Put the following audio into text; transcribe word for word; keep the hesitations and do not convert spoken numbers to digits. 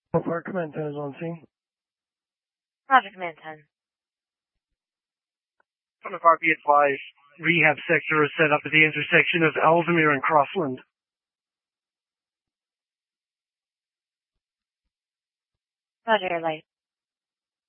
Park Command ten is on scene. Roger, Command ten. Front of R P advised, rehab sector is set up at the intersection of Ellesmere and Crossland. Roger, Light.